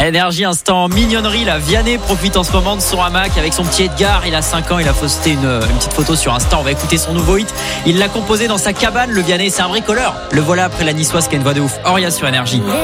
Énergie, instant mignonnerie. La Vianney profite en ce moment de son hamac avec son petit Edgar. Il a 5 ans, il a posté une petite photo sur Insta. On va écouter son nouveau hit. Il l'a composé dans sa cabane. Le Vianney, c'est un bricoleur. Le voilà après la niçoise qui a une voix de ouf. Oria sur Énergie.